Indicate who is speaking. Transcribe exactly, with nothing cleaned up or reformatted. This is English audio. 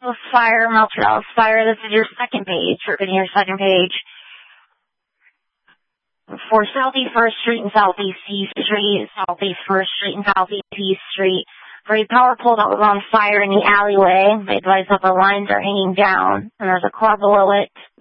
Speaker 1: Fire, Montreal Fire. This is your second page. Open your second page. For Southeast First Street and Southeast East Street, Southeast First Street and Southeast East Street, for a power pole that was on fire in the alleyway. They advise that the lines are hanging down, and there's a car below it.